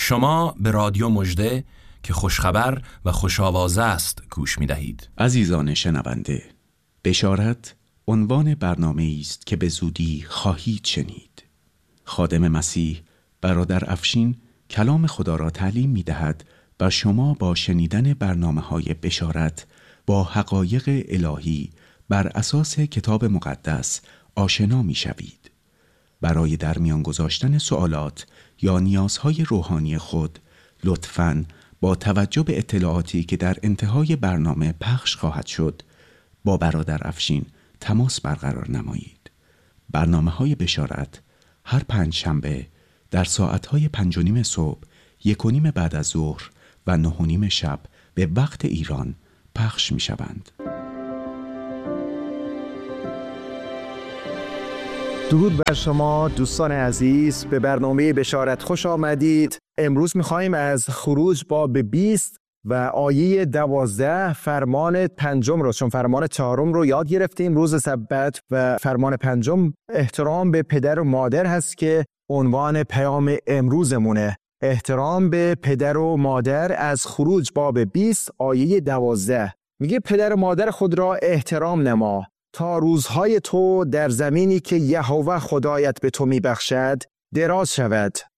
شما به رادیو مژده که خوشخبر و خوش‌آوازه است گوش می‌دهید. عزیزان شنونده، بشارت عنوان برنامه است که به زودی خواهید شنید. خادم مسیح برادر افشین کلام خدا را تعلیم می‌دهد و شما با شنیدن برنامه‌های بشارت با حقایق الهی بر اساس کتاب مقدس آشنا می‌شوید. برای در میان گذاشتن سوالات یا نیازهای روحانی خود لطفاً با توجه به اطلاعاتی که در انتهای برنامه پخش خواهد شد با برادر افشین تماس برقرار نمایید. برنامه‌های بشارت هر پنجشنبه در ساعت‌های 5:30 صبح، 1:30 بعد از ظهر و 9:30 شب به وقت ایران پخش می‌شوند. درود بر شما دوستان عزیز، به برنامه بشارت خوش آمدید. امروز می‌خوایم از خروج باب 20 و آیه 12 فرمان 5 رو، چون فرمان 4 رو یاد گرفتیم روز سبت و فرمان 5 احترام به پدر و مادر هست که عنوان پیام امروزمونه. احترام به پدر و مادر از خروج باب 20 آیه 12 میگه پدر و مادر خود را احترام نما تا روزهای تو در زمینی که یهوه خدایت به تو میبخشد دراز شود.